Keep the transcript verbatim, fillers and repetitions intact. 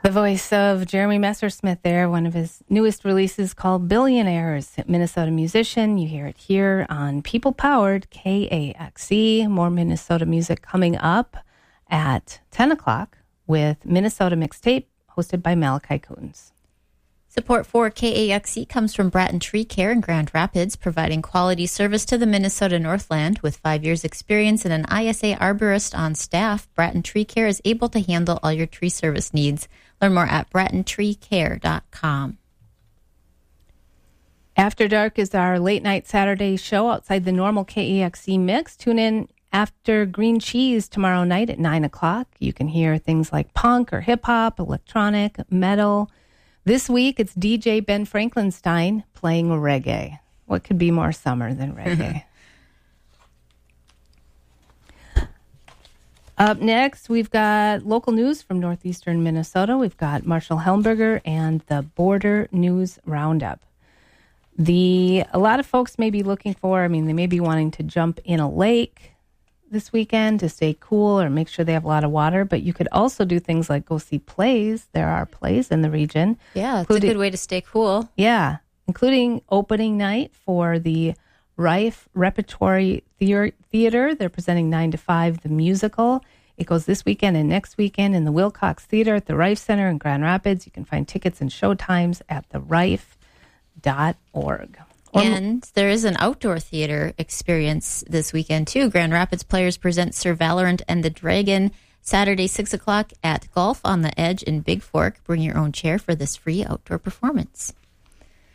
The voice of Jeremy Messersmith there, one of his newest releases called Billionaires. Minnesota musician. You hear it here on People Powered K A X E. More Minnesota music coming up at ten o'clock with Minnesota Mixtape, hosted by Malachi Coons. Support for K A X E comes from Bratton Tree Care in Grand Rapids, providing quality service to the Minnesota Northland. With five years experience and an I S A arborist on staff, Bratton Tree Care is able to handle all your tree service needs. Learn more at bratton tree care dot com. After Dark is our late night Saturday show outside the normal K A X E mix. Tune in after Green Cheese tomorrow night at nine o'clock. You can hear things like punk or hip-hop, electronic, metal. This week, it's D J Ben Franklinstein playing reggae. What could be more summer than reggae? Up next, we've got local news from northeastern Minnesota. We've got Marshall Helmberger and the Border News Roundup. The a lot of folks may be looking for, I mean, they may be wanting to jump in a lake this weekend to stay cool or make sure they have a lot of water, but you could also do things like go see plays. There are plays in the region. Yeah, it's a good way to stay cool. Yeah, including opening night for the Rife Repertory Theater. They're presenting nine to five, the musical. It goes this weekend and next weekend in the Wilcox Theater at the Rife Center in Grand Rapids. You can find tickets and show times at the rife dot org. And there is an outdoor theater experience this weekend, too. Grand Rapids Players present Sir Valorant and the Dragon Saturday, six o'clock at Golf on the Edge in Big Fork. Bring your own chair for this free outdoor performance.